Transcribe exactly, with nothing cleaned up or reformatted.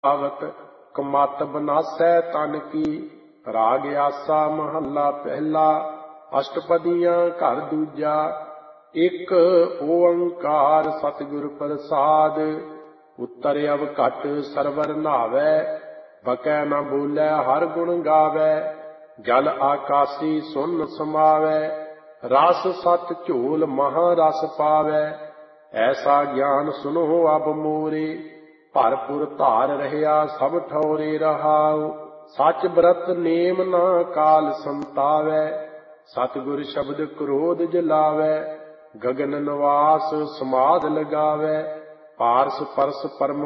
आवत कमत बनासै तन की। राग आसा महला पहला अष्टपदियां घर दूजा। एक ओंकार सतगुर प्रसाद उत्तर अवघट सरवर नावै। बकै न बोलै हर गुण गावै जल आकाशी सुन समावै। रस सत झोल महारस पावै ऐसा ज्ञान सुनो अब मोरे। भरपुर धार रहिया सब ठौरे रहाओ सच ब्रत नेम ना काल संतावै। सतगुर शब्द क्रोध जलावै गगन निवास समाध लगावै। पारस परस परम